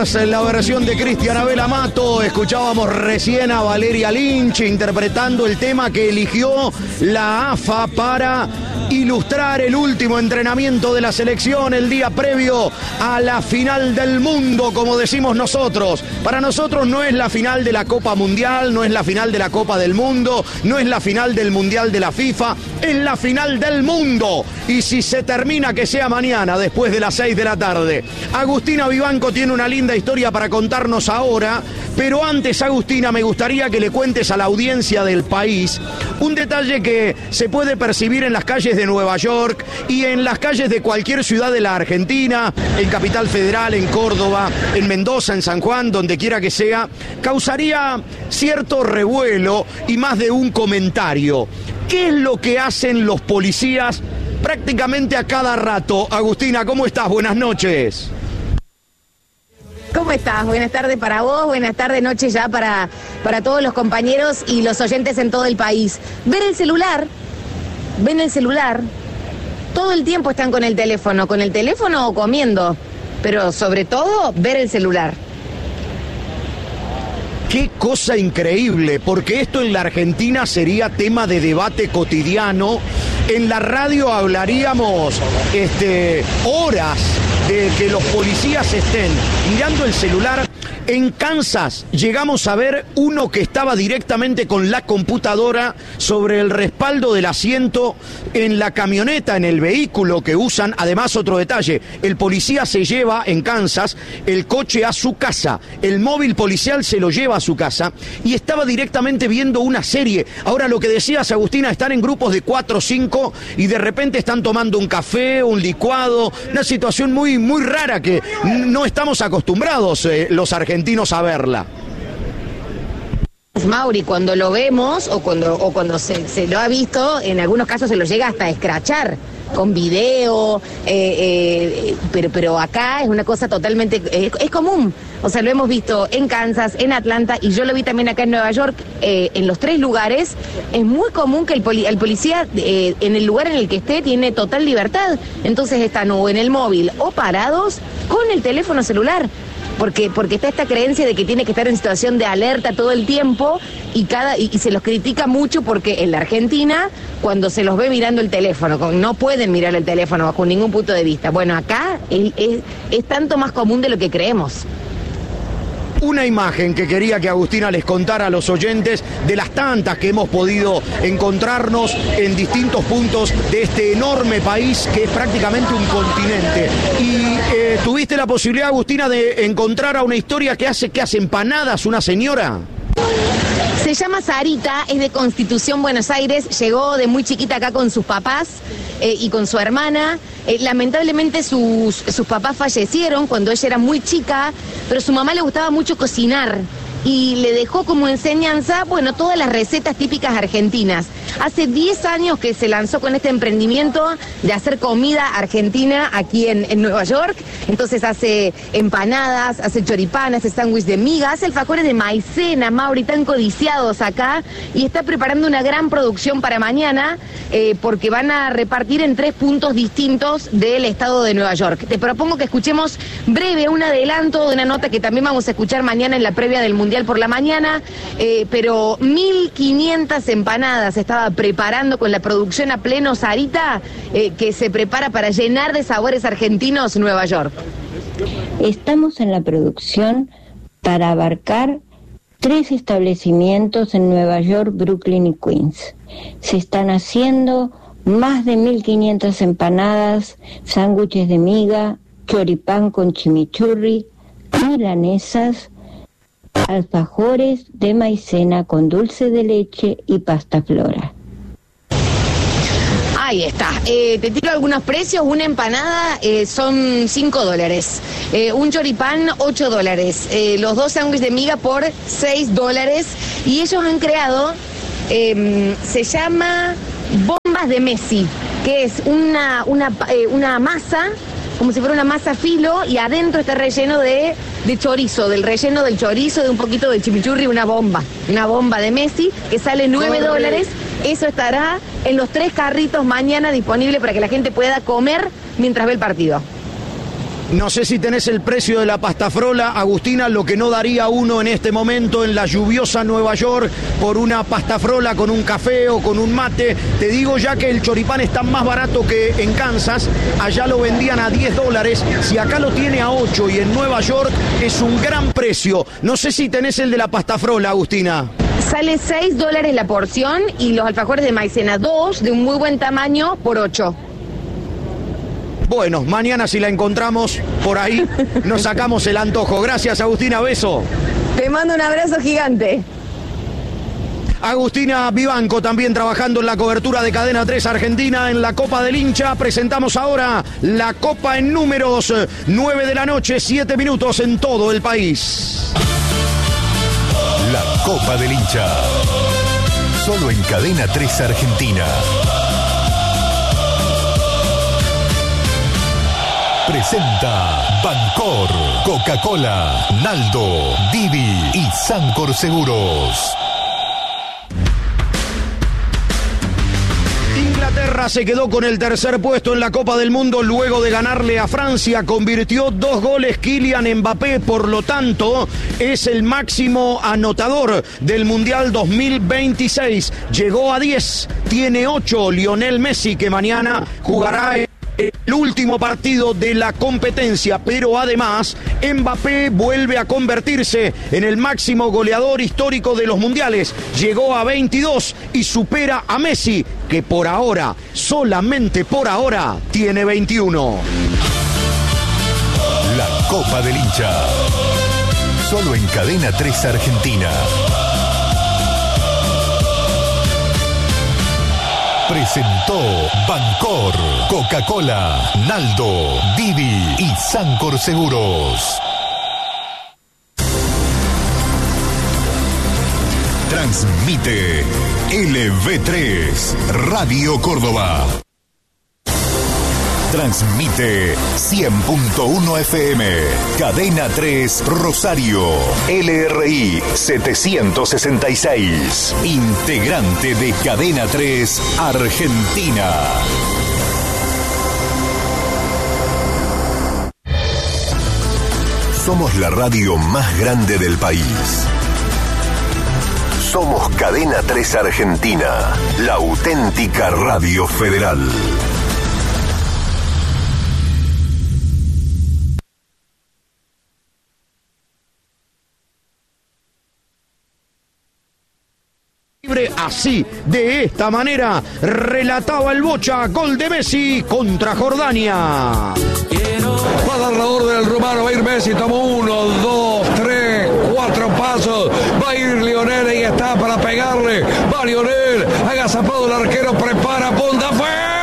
Más en la versión de Cristian Abel Amato. Escuchábamos recién a Valeria Lynch interpretando el tema que eligió la AFA para ilustrar el último entrenamiento de la selección el día previo a la final del mundo, como decimos nosotros. Para nosotros no es la final de la Copa Mundial, no es la final de la Copa del Mundo, no es la final del Mundial de la FIFA, es la final del mundo. Y si se termina, que sea mañana, después de las 6 de la tarde. Agustina Vivanco tiene una linda historia para contarnos ahora, pero antes, Agustina, me gustaría que le cuentes a la audiencia del país un detalle que se puede percibir en las calles de Nueva York y en las calles de cualquier ciudad de la Argentina, en Capital Federal, en Córdoba, en Mendoza, en San Juan, donde quiera que sea, causaría cierto revuelo y más de un comentario. ¿Qué es lo que hacen los policías prácticamente a cada rato? Agustina, ¿cómo estás? Buenas noches. ¿Cómo estás? Buenas tardes para vos, buenas tardes, noche ya para todos los compañeros y los oyentes en todo el país. Ven el celular, todo el tiempo están con el teléfono o comiendo, pero sobre todo ver el celular. Qué cosa increíble, porque esto en la Argentina sería tema de debate cotidiano. En la radio hablaríamos horas de que los policías estén mirando el celular. En Kansas llegamos a ver uno que estaba directamente con la computadora sobre el respaldo del asiento en la camioneta, en el vehículo que usan. Además, otro detalle, el policía se lleva en Kansas el coche a su casa, el móvil policial se lo lleva a su casa y estaba directamente viendo una serie. Ahora, lo que decías, Agustina, están en grupos de 4 o 5 y de repente están tomando un café, un licuado, una situación muy, muy rara que no estamos acostumbrados los argentinos a verla. Mauri, cuando lo vemos o cuando se lo ha visto, en algunos casos se lo llega hasta a escrachar con video, pero acá es una cosa totalmente, es común. O sea, lo hemos visto en Kansas, en Atlanta, y yo lo vi también acá en Nueva York, en los 3 lugares. Es muy común que el policía, en el lugar en el que esté, tiene total libertad. Entonces están o en el móvil o parados con el teléfono celular. Porque está esta creencia de que tiene que estar en situación de alerta todo el tiempo y se los critica mucho porque en la Argentina, cuando se los ve mirando el teléfono, no pueden mirar el teléfono bajo ningún punto de vista. Bueno, acá es tanto más común de lo que creemos. Una imagen que quería que Agustina les contara a los oyentes de las tantas que hemos podido encontrarnos en distintos puntos de este enorme país que es prácticamente un continente. Y tuviste la posibilidad, Agustina, de encontrar a una historia que hace empanadas, una señora. Se llama Sarita, es de Constitución, Buenos Aires, llegó de muy chiquita acá con sus papás y con su hermana. Lamentablemente sus papás fallecieron cuando ella era muy chica, pero su mamá le gustaba mucho cocinar y le dejó como enseñanza, bueno, todas las recetas típicas argentinas. Hace 10 años que se lanzó con este emprendimiento de hacer comida argentina aquí en Nueva York. Entonces hace empanadas, hace choripán, hace sándwich de miga, hace alfajores de maicena, Mauri, tan codiciados acá, y está preparando una gran producción para mañana porque van a repartir en 3 puntos distintos del estado de Nueva York. Te propongo que escuchemos breve un adelanto de una nota que también vamos a escuchar mañana en la previa del Mundial por la mañana, pero 1.500 empanadas estaba preparando con la producción a pleno Sarita, que se prepara para llenar de sabores argentinos Nueva York. Estamos en la producción para abarcar 3 establecimientos en Nueva York, Brooklyn y Queens. Se están haciendo más de 1.500 empanadas, sándwiches de miga, choripán con chimichurri, milanesas, alfajores de maicena con dulce de leche y pasta flora. Ahí está. Te tiro algunos precios. Una empanada son $5. Un choripán, $8. Los 2 sándwiches de miga por $6. Y ellos han creado, se llama bombas de Messi, que es una masa, como si fuera una masa filo, y adentro está relleno de chorizo, del relleno del chorizo, de un poquito de chimichurri, una bomba de Messi, que sale $9. Eso estará en los 3 carritos mañana disponible para que la gente pueda comer mientras ve el partido. No sé si tenés el precio de la pasta frola, Agustina, lo que no daría uno en este momento en la lluviosa Nueva York por una pasta frola con un café o con un mate. Te digo ya que el choripán está más barato que en Kansas, allá lo vendían a $10, si acá lo tiene a 8 y en Nueva York es un gran precio. No sé si tenés el de la pasta frola, Agustina. Sale $6 la porción y los alfajores de maicena 2 de un muy buen tamaño por 8. Bueno, mañana si la encontramos por ahí, nos sacamos el antojo. Gracias, Agustina, beso. Te mando un abrazo gigante. Agustina Vivanco también trabajando en la cobertura de Cadena 3 Argentina en la Copa del Hincha. Presentamos ahora la Copa en números. 9 de la noche, 7 minutos en todo el país. La Copa del Hincha. Solo en Cadena 3 Argentina. Presenta Bancor, Coca-Cola, Naldo, Divi y Sancor Seguros. Inglaterra se quedó con el tercer puesto en la Copa del Mundo luego de ganarle a Francia. Convirtió 2 goles Kylian Mbappé, por lo tanto es el máximo anotador del Mundial 2026. Llegó a 10, tiene 8 Lionel Messi, que mañana jugará el último partido de la competencia, pero además Mbappé vuelve a convertirse en el máximo goleador histórico de los mundiales. Llegó a 22 y supera a Messi, que por ahora, solamente por ahora, tiene 21. La Copa del Hincha. Solo en Cadena 3 Argentina. Presentó Bancor, Coca-Cola, Naldo, Divi y Sancor Seguros. Transmite LV3 Radio Córdoba. Transmite 100.1 FM, Cadena 3 Rosario, LRI 766, integrante de Cadena 3 Argentina. Somos la radio más grande del país. Somos Cadena 3 Argentina, la auténtica radio federal. Así, de esta manera, relataba el Bocha, gol de Messi contra Jordania. Va a dar la orden el rumano, va a ir Messi, tomó 1, 2, 3, 4 pasos, va a ir Lionel, ahí está para pegarle, va Lionel, agazapado el arquero, prepara, punta, ¡fue!